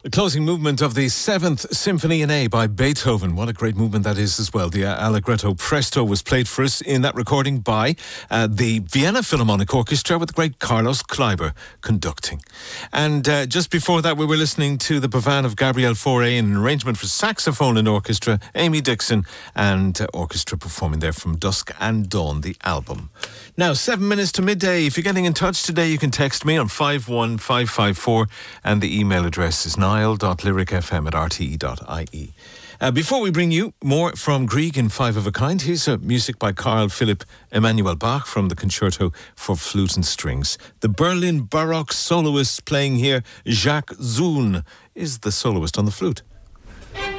The closing movement of the 7th Symphony in A by Beethoven. What a great movement that is as well. The Allegretto Presto was played for us in that recording by the Vienna Philharmonic Orchestra with the great Carlos Kleiber conducting. And just before that we were listening to the Pavane of Gabriel Fauré in an arrangement for saxophone and orchestra, Amy Dixon, and orchestra performing there from Dusk and Dawn, the album. Now, 7 minutes to midday. If you're getting in touch today, you can text me on 51554 and the email address is niall.lyricfm@rte.ie. Before we bring you more from Grieg in Five of a Kind, here's music by Carl Philipp Emanuel Bach from the Concerto for Flute and Strings. The Berlin Baroque soloist playing here, Jacques Zoon, is the soloist on the flute.